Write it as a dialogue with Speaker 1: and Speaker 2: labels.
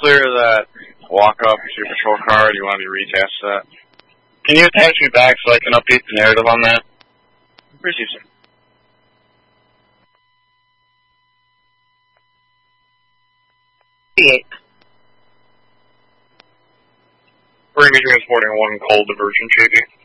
Speaker 1: clear that walk-up to your patrol car, or do you want me to retest that?
Speaker 2: Can you attach me back so I can update the narrative on that?
Speaker 1: Appreciate it.
Speaker 2: We're going to be transporting one cold diversion, JP.